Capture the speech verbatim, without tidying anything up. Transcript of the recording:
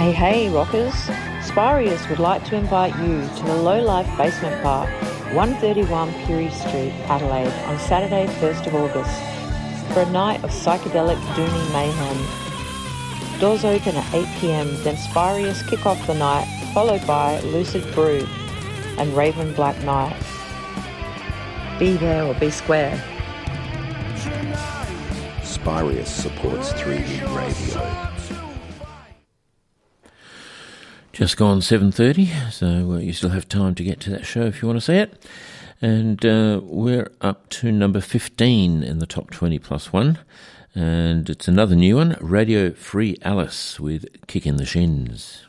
Hey, hey, rockers. Spirius would like to invite you to the Low Life Basement Bar, one thirty-one Pirie Street, Adelaide, on Saturday, first of August, for a night of psychedelic Dooney mayhem. Doors open at eight p.m, then Spirius kick off the night, followed by Lucid Brood and Raven Black Knight. Be there or be square. Spirius supports three D radio. Just gone seven thirty, so uh, you still have time to get to that show if you want to see it. And uh, we're up to number fifteen in the top twenty plus one. And it's another new one, Radio Free Alice with Kick in the Shins.